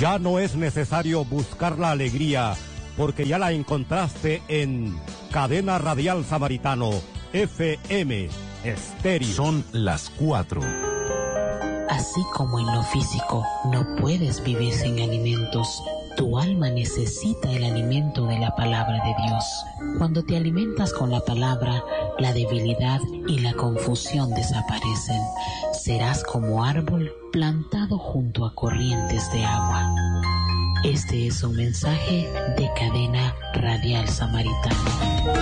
Ya no es necesario buscar la alegría, porque ya la encontraste en Cadena Radial Samaritano, FM Estéreo. Son las 4. Así como en lo físico no puedes vivir sin alimentos, tu alma necesita el alimento de la palabra de Dios. Cuando te alimentas con la palabra, la debilidad y la confusión desaparecen. Serás como árbol plantado junto a corrientes de agua. Este es un mensaje de Cadena Radial Samaritano.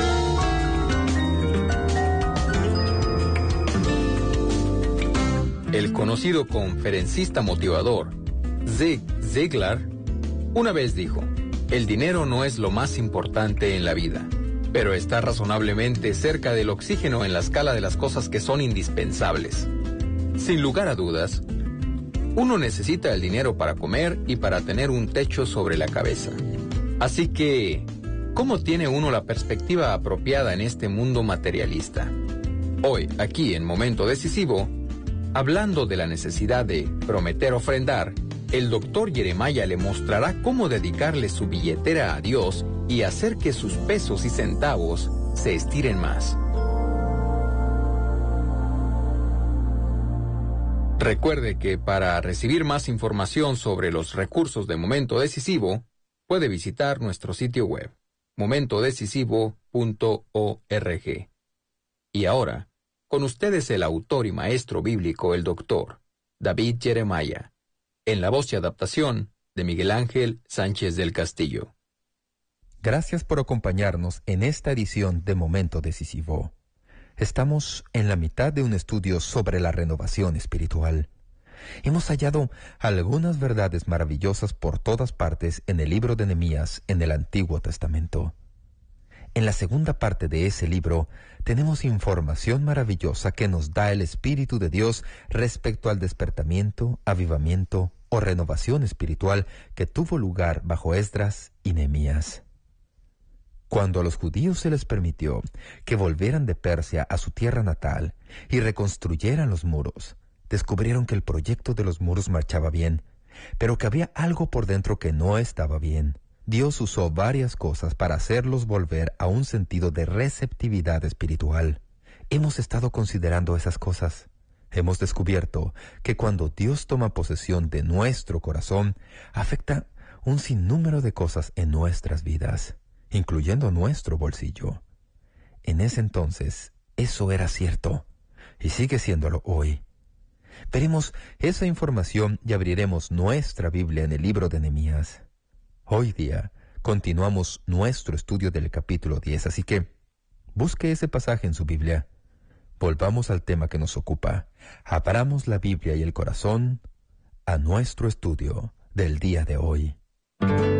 El conocido conferencista motivador Zig Ziglar una vez dijo: el dinero no es lo más importante en la vida, pero está razonablemente cerca del oxígeno en la escala de las cosas que son indispensables. Sin lugar a dudas, uno necesita el dinero para comer y para tener un techo sobre la cabeza. Así que, ¿cómo tiene uno la perspectiva apropiada en este mundo materialista? Hoy, aquí en Momento Decisivo, hablando de la necesidad de prometer ofrendar, el Dr. Jeremiah le mostrará cómo dedicarle su billetera a Dios y hacer que sus pesos y centavos se estiren más. Recuerde que para recibir más información sobre los recursos de Momento Decisivo, puede visitar nuestro sitio web, momentodecisivo.org. Y ahora, con ustedes el autor y maestro bíblico, el Dr. David Jeremiah, en la voz y adaptación de Miguel Ángel Sánchez del Castillo. Gracias por acompañarnos en esta edición de Momento Decisivo. Estamos en la mitad de un estudio sobre la renovación espiritual. Hemos hallado algunas verdades maravillosas por todas partes en el libro de Nehemías en el Antiguo Testamento. En la segunda parte de ese libro tenemos información maravillosa que nos da el Espíritu de Dios respecto al despertamiento, avivamiento o renovación espiritual que tuvo lugar bajo Esdras y Nehemías. Cuando a los judíos se les permitió que volvieran de Persia a su tierra natal y reconstruyeran los muros, descubrieron que el proyecto de los muros marchaba bien, pero que había algo por dentro que no estaba bien. Dios usó varias cosas para hacerlos volver a un sentido de receptividad espiritual. Hemos estado considerando esas cosas. Hemos descubierto que cuando Dios toma posesión de nuestro corazón, afecta un sinnúmero de cosas en nuestras vidas, incluyendo nuestro bolsillo. En ese entonces, eso era cierto, y sigue siéndolo hoy. Veremos esa información y abriremos nuestra Biblia en el libro de Nehemías. Hoy día continuamos nuestro estudio del capítulo 10, así que busque ese pasaje en su Biblia. Volvamos al tema que nos ocupa. Abramos la Biblia y el corazón a nuestro estudio del día de hoy.